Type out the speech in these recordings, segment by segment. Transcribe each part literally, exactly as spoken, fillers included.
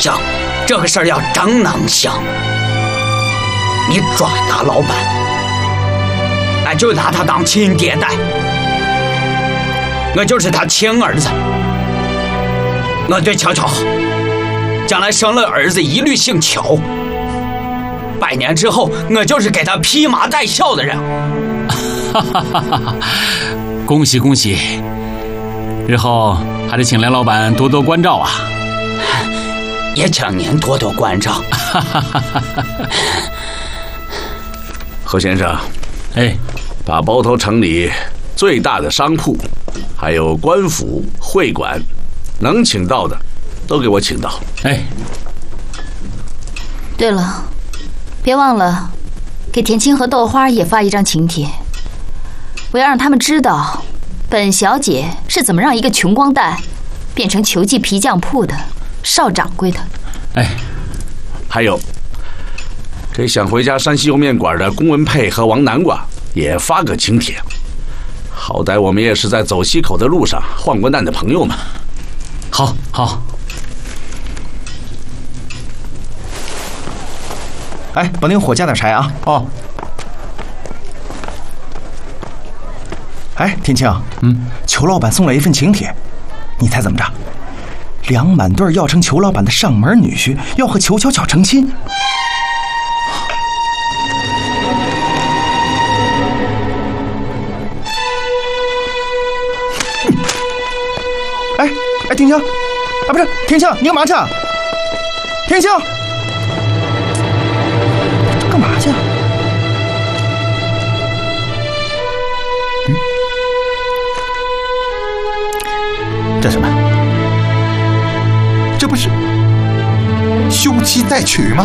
想，这个事儿要真能行，你抓他老板，俺就拿他当亲爹待，我就是他亲儿子，我对乔乔好，将来生了儿子一律姓乔。百年之后，我就是给他披麻戴孝的人。 哈哈哈哈！恭喜恭喜！日后还得请梁老板多多关照啊！ 也请您多多关照。 何先生， 哎， 把包头城里最大的商铺，还有官府、会馆，能请到的，都给我请到。 哎， 对了，别忘了给田青和豆花也发一张请帖，我要让他们知道本小姐是怎么让一个穷光蛋变成球记皮匠铺的少掌柜的。 哎， 还有这想回家山西油面馆的龚文佩和王南瓜也发个请帖，好歹我们也是在走西口的路上患过难的朋友嘛。 好好。 哎，把那个火加点柴啊！ 哦。 哎，天青， 嗯， 裘老板送来一份请帖，你猜怎么着？梁满对要成裘老板的上门女婿，要和裘巧巧成亲。哎哎，天青，啊不是天青，你干嘛去？天青。干嘛去？嗯，这什么？ 这不是休妻再娶吗？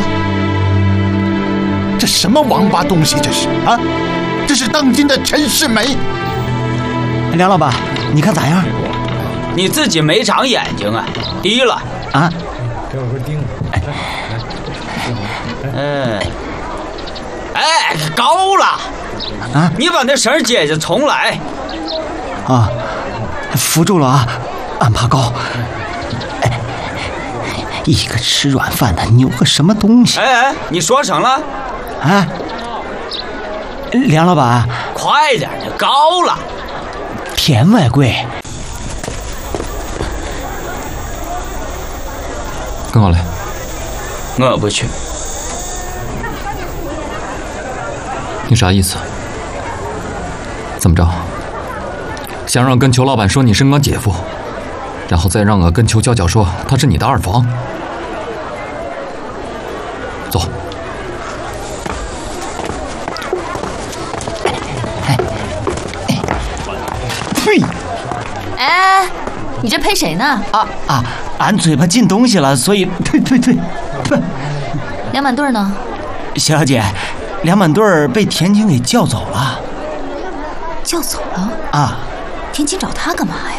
这什么王八东西？这是啊！这是当今的陈世美。 梁老板，你看咋样？ 你自己没长眼睛啊，低了啊！ 嗯。哎，高了！啊，你把那绳解下重来。 啊，扶住了啊，俺怕高。哎，一个吃软饭的扭个什么东西？ 哎哎，你说什么了？ 啊，梁老板， 快点，你高了。 田外贵， 跟我来。 我不去。 你啥意思？怎么着？想让跟裘老板说你是我姐夫，然后再让我跟裘娇娇说她是你的二房？走。 呸！ 哎，你这呸谁呢？ 啊啊！俺嘴巴进东西了，所以呸呸呸！ 梁满对呢？ 小姐。梁满对儿被田青给叫走了， 叫走了啊！ 田青找他干嘛呀？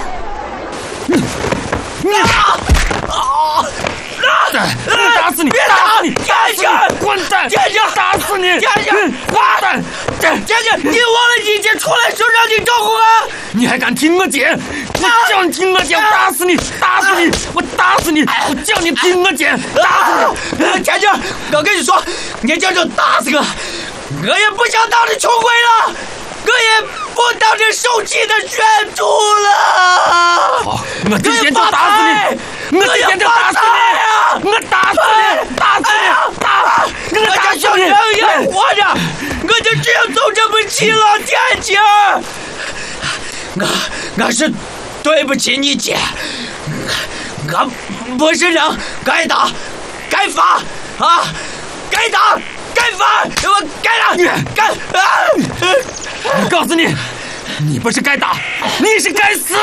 啊！啊！打死你！打死你！ 田青， 混蛋！ 田青， 打死你！ 田青， 混蛋！ 田青，你忘了你姐出来时候让你照顾啊！ 你还敢听我姐？我叫你听我姐，打死你！打死你！我打死你！我叫你听我姐，打死你！田青，我跟你说，你这就打死我！我也不想当这穷鬼了，我也不当这受气的学徒了。 好，我今天就打死你！我今天就打死你！我打死你！打死你！打！ 我这小人也活着，我就只有走这步棋了，田青。我我是对不起你姐，我不是人，该打该罚啊，该打该罚，我该打该啊！ 我告诉你，你不是该打，你是该死！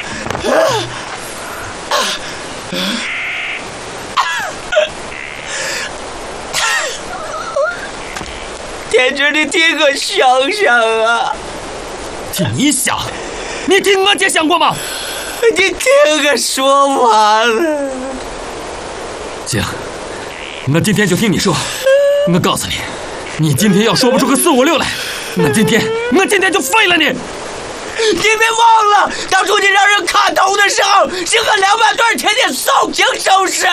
田青，你听我想想啊！ 听你想？你听我姐想过吗？ 你听我说完了。 行，我今天就听你说。我告诉你，你今天要说不出个四五六来，我今天我今天就废了你。 你别忘了，当初你让人砍头的时候，是和梁万段天天扫兴收拾。